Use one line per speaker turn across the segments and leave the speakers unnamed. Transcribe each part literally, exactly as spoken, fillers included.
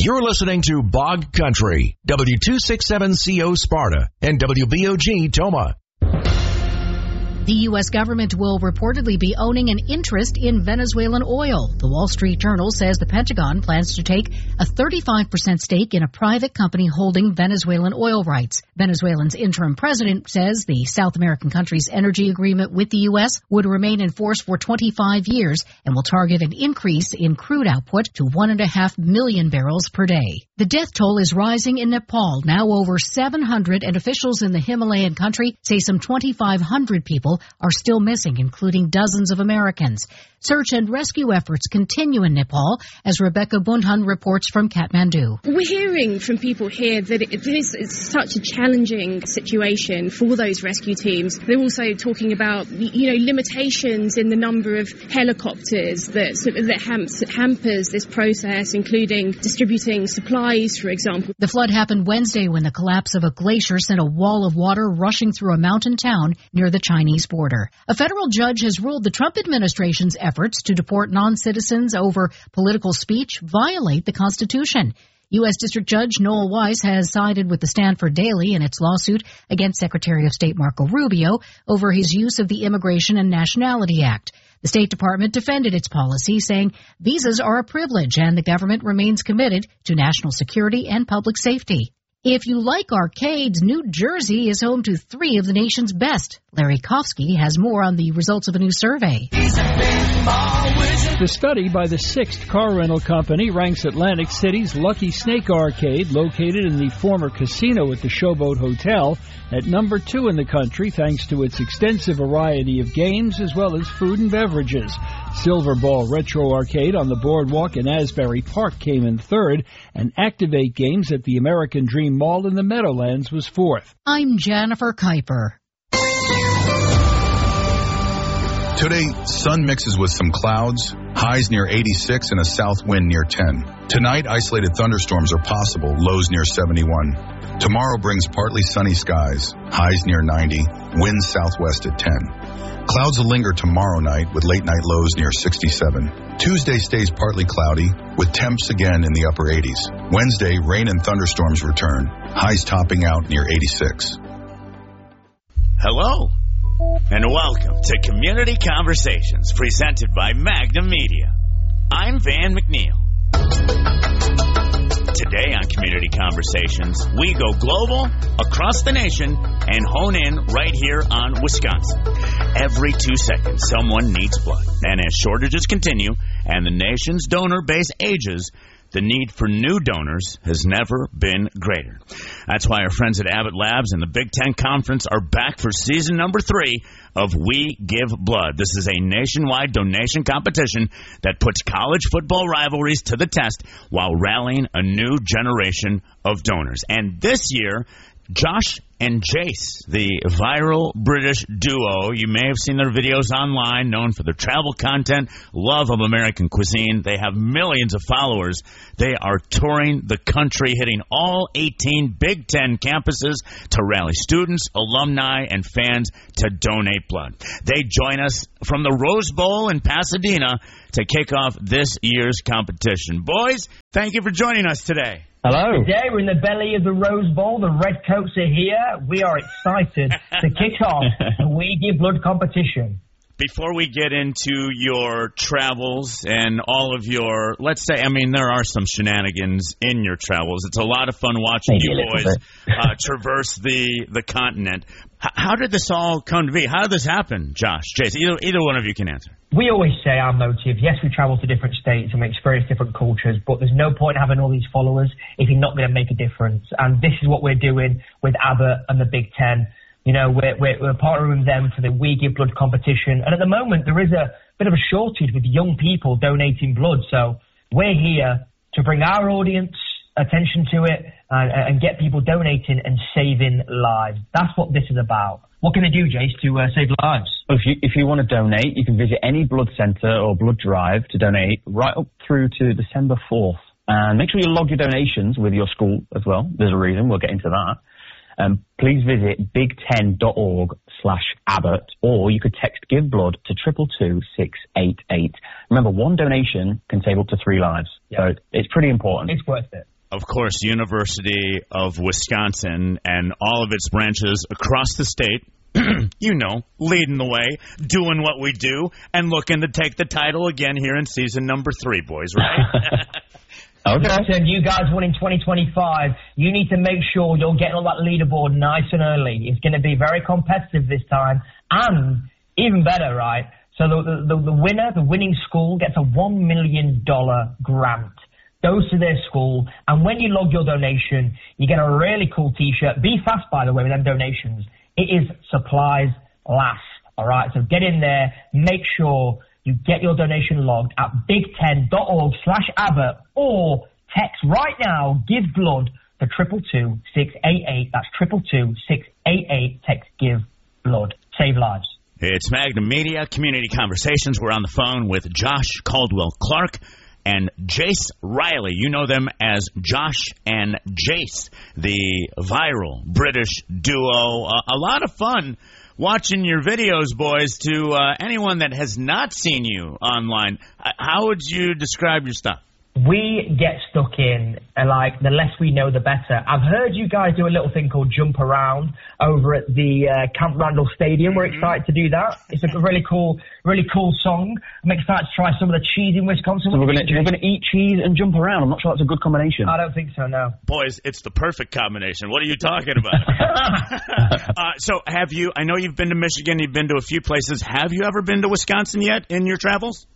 You're listening to Bog Country, W two sixty-seven C O Sparta and W B O G Toma.
The U S government will reportedly be owning an interest in Venezuelan oil. The Wall Street Journal says the Pentagon plans to take a thirty-five percent stake in a private company holding Venezuelan oil rights. Venezuelan's interim president says the South American country's energy agreement with the U S would remain in force for twenty-five years and will target an increase in crude output to one and a half million barrels per day. The death toll is rising in Nepal, now over seven hundred, and officials in the Himalayan country say some twenty-five hundred people are still missing, including dozens of Americans. Search and rescue efforts continue in Nepal, as Rebecca Bunhan reports from Kathmandu.
We're hearing from people here that it is it's such a challenging situation for those rescue teams. They're also talking about, you know, limitations in the number of helicopters that, that hamps, hampers this process, including distributing supplies, for example.
The flood happened Wednesday when the collapse of a glacier sent a wall of water rushing through a mountain town near the Chinese border. A federal judge has ruled the Trump administration's efforts to deport non-citizens over political speech violate the Constitution. U S District Judge Noel Weiss has sided with the Stanford Daily in its lawsuit against Secretary of State Marco Rubio over his use of the Immigration and Nationality Act. The State Department defended its policy, saying visas are a privilege and the government remains committed to national security and public safety. If you like arcades, New Jersey is home to three of the nation's best. Larry Kofsky has more on the results of a new survey.
The study by the Sixth Car Rental Company ranks Atlantic City's Lucky Snake Arcade, located in the former casino at the Showboat Hotel, at number two in the country thanks to its extensive variety of games as well as food and beverages. Silver Ball Retro Arcade on the Boardwalk in Asbury Park came in third, and Activate Games at the American Dream Mall in the Meadowlands was fourth.
I'm Jennifer Kuiper.
Today, sun mixes with some clouds, highs near eighty-six and a south wind near ten. Tonight, isolated thunderstorms are possible, lows near seventy-one. Tomorrow brings partly sunny skies, highs near ninety, winds southwest at ten. Clouds will linger tomorrow night with late-night lows near sixty-seven. Tuesday stays partly cloudy, with temps again in the upper eighties. Wednesday, rain and thunderstorms return, highs topping out near eighty-six.
Hello, and welcome to Community Conversations, presented by Magnum Media. I'm Van McNeil. Today on Community Conversations, we go global, across the nation, and hone in right here on Wisconsin. Every two seconds, someone needs blood. And as shortages continue and the nation's donor base ages, the need for new donors has never been greater. That's why our friends at Abbott Labs and the Big Ten Conference are back for season number three of We Give Blood. This is a nationwide donation competition that puts college football rivalries to the test while rallying a new generation of donors. And this year, Josh and Jace, the viral British duo, you may have seen their videos online, known for their travel content, love of American cuisine. They have millions of followers. They are touring the country, hitting all eighteen Big Ten campuses to rally students, alumni, and fans to donate blood. They join us from the Rose Bowl in Pasadena to kick off this year's competition. Boys, thank you for joining us today.
Hello. Today we're in the belly of the Rose Bowl. The Redcoats are here. We are excited to kick off the We Give Blood competition.
Before we get into your travels and all of your, let's say, I mean, there are some shenanigans in your travels. It's a lot of fun watching
Maybe
you boys uh, traverse the, the continent. H- how did this all come to be? How did this happen, Josh, Jason? Either, either one of you can answer.
We always say our motive, yes, we travel to different states and we experience different cultures, but there's no point having all these followers if you're not going to make a difference. And this is what we're doing with Abbott and the Big Ten. You know, we're, we're, we're partnering with them for the We Give Blood competition. And at the moment, there is a bit of a shortage with young people donating blood. So we're here to bring our audience attention to it and, and get people donating and saving lives. That's what this is about. What can they do, Jace, to uh, save lives?
Well, if you, if you want to donate, you can visit any blood centre or blood drive to donate right up through to December fourth. And make sure you log your donations with your school as well. There's a reason. We'll get into that. Um, please visit big ten dot org slash Abbott, or you could text Give Blood to triple two six eight eight. Remember, one donation can save up to three lives, yep. So it's pretty important.
It's worth it.
of course, University of Wisconsin and all of its branches across the state, you know, leading the way, doing what we do, and looking to take the title again here in season number three, boys, right?
Okay. Listen, you guys won in twenty twenty-five. You need to make sure you're getting on that leaderboard nice and early. It's going to be very competitive this time, and even better, right? So the, the, the winner, the winning school, gets a one million dollars grant. Goes to their school, and when you log your donation, you get a really cool T-shirt. Be fast, by the way, with them donations. It is supplies last, all right? So get in there, make sure you get your donation logged at big ten dot org slash Abbott, or text right now, give blood to triple two six eight eight. That's triple two six eight eight. Text give blood. Save lives.
It's Magnum Media, Community Conversations. We're on the phone with Josh Caldwell Clark and Jace Riley. You know them as Josh and Jace, the viral British duo. Uh, a lot of fun watching your videos, boys. To uh, anyone that has not seen you online, how would you describe your stuff?
We get stuck in, uh, like, the less we know, the better. I've heard you guys do a little thing called Jump Around over at the uh, Camp Randall Stadium. We're excited to do that. It's a really cool, really cool song. I'm excited to try some of the cheese in Wisconsin.
So we're going we're to eat cheese and jump around. I'm not sure that's a good combination.
I don't think so, no.
Boys, it's the perfect combination. What are you talking about? uh, so have you, I know you've been to Michigan, you've been to a few places. Have you ever been to Wisconsin yet in your travels?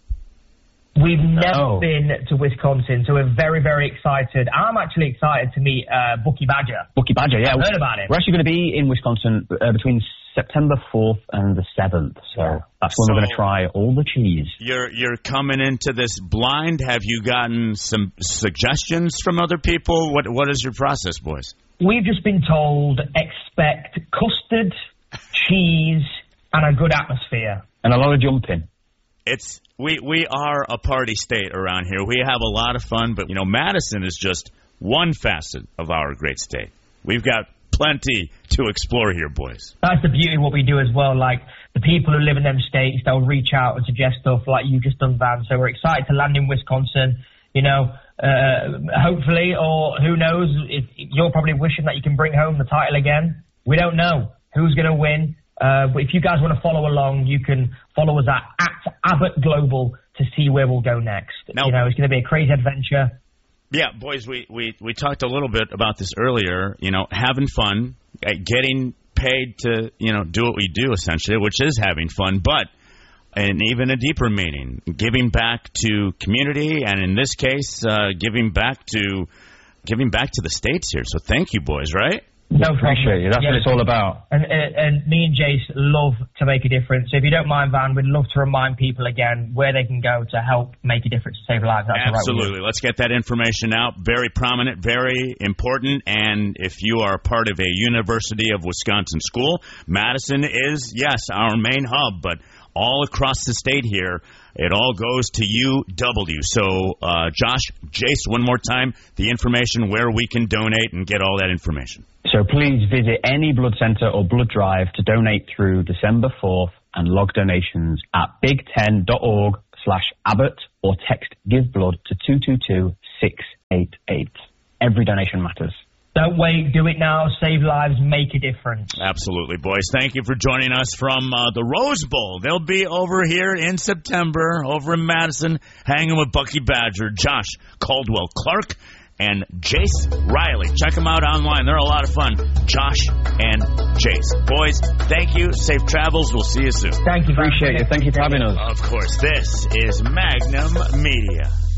We've never
oh.
been to Wisconsin, so we're very, very excited. I'm actually excited to meet uh, Bucky Badger.
Bucky Badger, yeah.
I've heard about it.
We're actually going to be in Wisconsin uh, between September fourth and the seventh, so yeah. that's when so we're going to try all the cheese.
You're you're coming into this blind. Have you gotten some suggestions from other people? What What is your process, boys?
We've just been told expect custard, cheese, and a good atmosphere.
And a lot of jumping.
It's we we are a party state around here. We have a lot of fun, but you know, Madison is just one facet of our great state. We've got plenty to explore here, boys.
That's the beauty of what we do as well. Like, the people who live in them states, they'll reach out and suggest stuff like you've just done, Van. So we're excited to land in Wisconsin. You know, uh, hopefully, or who knows, if, you're probably wishing that you can bring home the title again. We don't know who's going to win. Uh, but if you guys want to follow along, you can follow us at, at Abbott Global to see where we'll go next. Now, you know, it's going to be a crazy adventure.
Yeah, boys, we, we, we talked a little bit about this earlier, you know, having fun, getting paid to, you know, do what we do, essentially, which is having fun, but and even a deeper meaning, giving back to community, and in this case, uh, giving back to giving back to the states here. So thank you, boys, right?
No problem.
Appreciate you. That's yeah, what it's all about.
And, and, and me and Jace love to make a difference. So if you don't mind, Van, we'd love to remind people again where they can go to help make a difference, to save lives. That's
Absolutely.
Right.
Let's get that information out. Very prominent, very important. And if you are part of a University of Wisconsin school, Madison is, yes, our main hub, but all across the state here, it all goes to U W. So, uh, Josh, Jace, one more time, the information where we can donate and get all that information.
So please visit any blood center or blood drive to donate through December fourth and log donations at big ten dot org slash Abbott or text give blood to two two two six eight eight. Every donation matters.
Don't wait. Do it now. Save lives. Make a difference.
Absolutely, boys. Thank you for joining us from uh, the Rose Bowl. They'll be over here in September, over in Madison, hanging with Bucky Badger, Josh Caldwell Clark, and Jace Riley. Check them out online. They're a lot of fun. Josh and Jace. Boys, thank you. Safe travels. We'll see you soon.
Thank you.
Appreciate it. Thank you for having us.
Of course. This is Magnum Media.